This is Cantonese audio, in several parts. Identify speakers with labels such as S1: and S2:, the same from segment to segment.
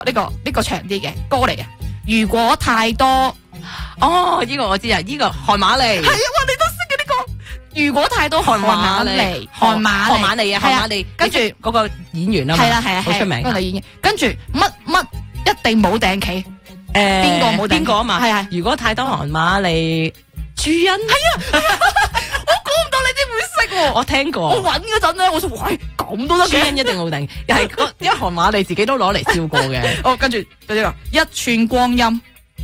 S1: 呢個長啲嘅歌嚟嘅。如果太多，
S2: 哦，呢個我知啊，呢個韓瑪麗。
S1: 係啊，哇，你都識嘅呢個。如果太多韓瑪麗，韓瑪麗啊，韓瑪麗，跟住
S2: 嗰個演員啊嘛，
S1: 係啦，
S2: 好出名
S1: 嗰個演員，跟住乜一定冇訂企，邊個冇訂企？
S2: 邊個啊嘛？
S1: 係啊，
S2: 如果太多韓瑪麗，朱茵
S1: 係啊，我估唔到你啲會識喎，
S2: 我聽過，
S1: 我揾嗰陣咧，我話喂咁都得嘅，
S2: 朱茵一定冇訂，又係因為韓瑪麗自己都攞嚟笑過嘅。
S1: 哦，跟住嗰啲話一寸光陰，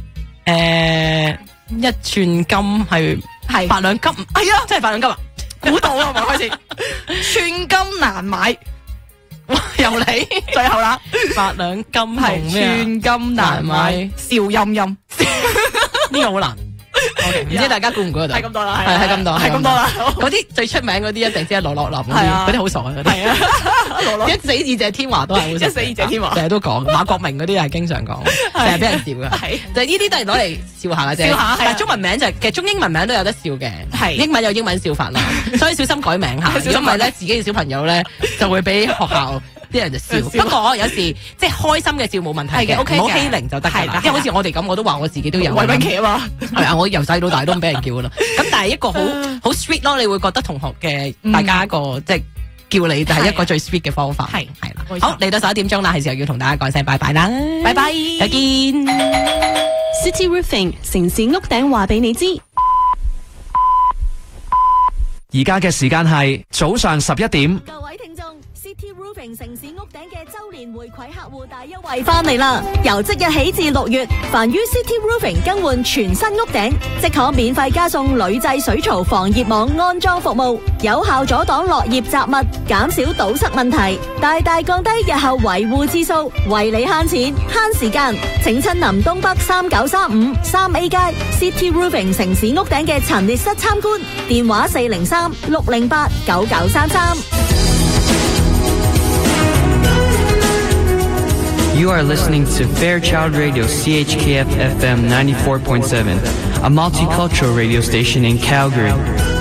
S2: 一寸金係8兩金，係啊，真係8兩金啊！
S1: 估到啦，咪開始寸金難買。
S2: 又嚟
S1: 最後啦
S2: ，8兩金係
S1: 寸金難買，笑陰陰，呢
S2: 個好難。唔知大家估唔估到？
S1: 係咁多啦，
S2: 係咁多，
S1: 係咁多啦。
S2: 嗰啲最出名嗰啲一定知係羅樂林嗰啲好傻嘅嗰啲。係啊，一死二謝天華都係好，
S1: 一死二謝天華
S2: 成日都講。馬國明嗰啲係經常講，成日俾人笑嘅。係，就呢啲都係攞嚟笑下嘅啫。笑下，但係中文名就其實中英文名都有得笑嘅。係，英文有英文笑法啦，所以小心改名下。如果唔係咧，自己嘅小朋友咧就會俾學校啲人就笑。不過有時即係開心嘅笑冇問題嘅，唔好欺凌就得㗎啦。因為好似我哋咁，我都話我自己都有。
S1: 韋詠琪啊嘛，
S2: 係啊，我由細到大都俾人叫啦。咁但係一個好 sweet 咯，你會覺得同學嘅大家一個即係叫你就係一個最 sweet 嘅方法。係啦，好嚟到11點鐘啦，係時候要同大家講聲拜拜啦，
S1: 拜拜，
S2: 再見。
S3: City Roofing 城市屋頂話俾你知。
S4: 而家嘅時間係早上11點。
S3: 各位聽眾 ，City Roofing 城市屋頂嘅周年回饋客戶大優惠翻嚟啦！由即日起至6月，凡於 City Roofing 更換全新屋頂，即可免費加送鋁製水槽防熱網安裝服務，有效阻擋落葉雜物，減少堵塞問題，大大降低日後維護次數，為你慳錢慳時間。請親臨東北3935 3A 街 City Roofing 城市屋頂嘅陳列室參觀，電話403-608-9933。
S5: You are listening to Fairchild Radio CHKF FM 94.7, a multicultural radio station in Calgary.